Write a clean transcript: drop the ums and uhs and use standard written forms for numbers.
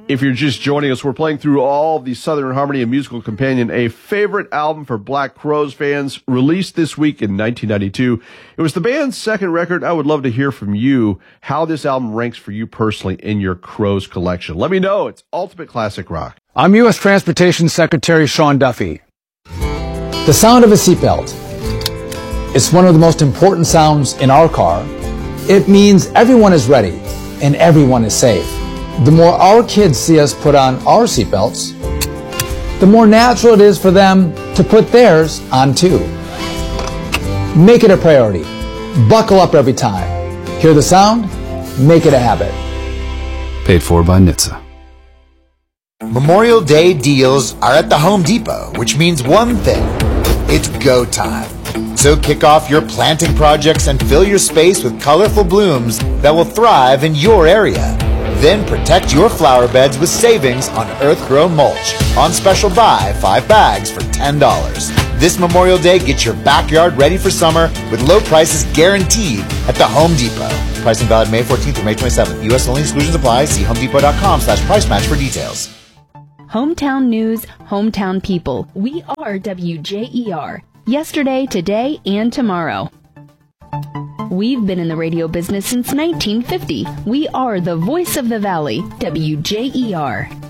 If you're just joining us, we're playing through all of the Southern Harmony and Musical Companion, a favorite album for Black Crowes fans, released this week in 1992. It was the band's second record. I would love to hear from you how this album ranks for you personally in your Crowes collection. Let me know. It's Ultimate Classic Rock. I'm U.S. Transportation Secretary Sean Duffy. The sound of a seatbelt. It's one of the most important sounds in our car. It means everyone is ready and everyone is safe. The more our kids see us put on our seatbelts, the more natural it is for them to put theirs on too. Make it a priority. Buckle up every time. Hear the sound? Make it a habit. Paid for by NHTSA. Memorial Day deals are at the Home Depot, which means one thing. It's go time. So kick off your planting projects and fill your space with colorful blooms that will thrive in your area. Then protect your flower beds with savings on earth-grown mulch. On special buy, 5 bags for $10. This Memorial Day, get your backyard ready for summer with low prices guaranteed at the Home Depot. Pricing valid May 14th through May 27th. U.S. only, exclusions apply. See homedepot.com/price match for details. Hometown news, hometown people. We are WJER. Yesterday, today, and tomorrow. We've been in the radio business since 1950. We are the voice of the valley, WJER.